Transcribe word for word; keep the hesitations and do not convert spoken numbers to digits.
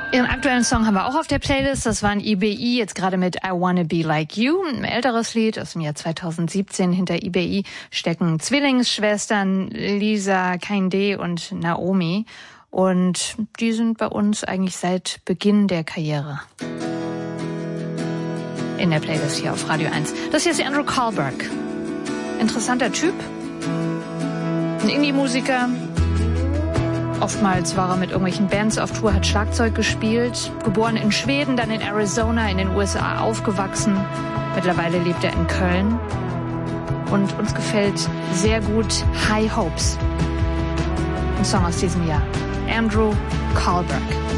Ihren aktuellen Song haben wir auch auf der Playlist. Das waren I B I, jetzt gerade mit I Wanna Be Like You. Ein älteres Lied aus dem Jahr zweitausendsiebzehn. Hinter I B I stecken Zwillingsschwestern Lisa, Kainde und Naomi. Und die sind bei uns eigentlich seit Beginn der Karriere in der Playlist hier auf Radio eins. Das hier ist Andrew Carlberg. Interessanter Typ. Ein Indie-Musiker. Oftmals war er mit irgendwelchen Bands auf Tour, hat Schlagzeug gespielt. Geboren in Schweden, dann in Arizona, in den U S A aufgewachsen. Mittlerweile lebt er in Köln. Und uns gefällt sehr gut High Hopes. Ein Song aus diesem Jahr. Andrew Carlberg.